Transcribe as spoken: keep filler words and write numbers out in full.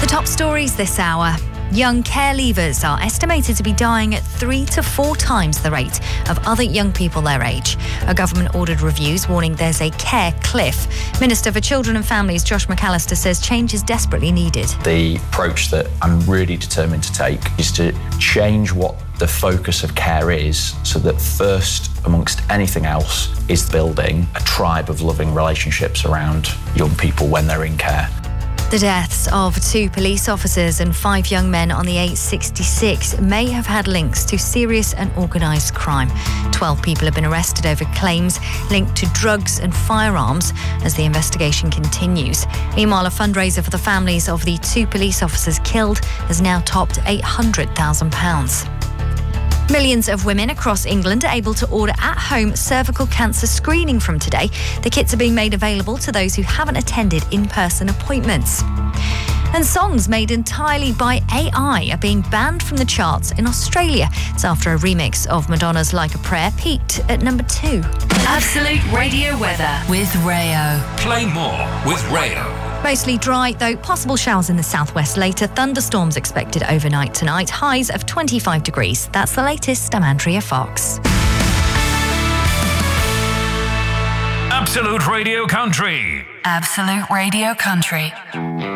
The top stories this hour. Young care leavers are estimated to be dying at three to four times the rate of other young people their age. A government-ordered review's warning there's a care cliff. Minister for Children and Families Josh McAllister says change is desperately needed. The approach that I'm really determined to take is to change what the focus of care is, so that first, amongst anything else, is building a tribe of loving relationships around young people when they're in care. The deaths of two police officers and five young men on the eight sixty-six may have had links to serious and organised crime. Twelve people have been arrested over claims linked to drugs and firearms as the investigation continues. Meanwhile, a fundraiser for the families of the two police officers killed has now topped eight hundred thousand pounds. Millions of women across England are able to order at-home cervical cancer screening from today. The kits are being made available to those who haven't attended in-person appointments. And songs made entirely by A I are being banned from the charts in Australia. It's after a remix of Madonna's Like a Prayer peaked at number two. Absolute Radio weather with Rayo. Play more with Rayo. Mostly dry, though possible showers in the southwest later. Thunderstorms expected overnight tonight. Highs of twenty-five degrees. That's the latest. I'm Andrea Fox. Absolute Radio Country. Absolute Radio Country.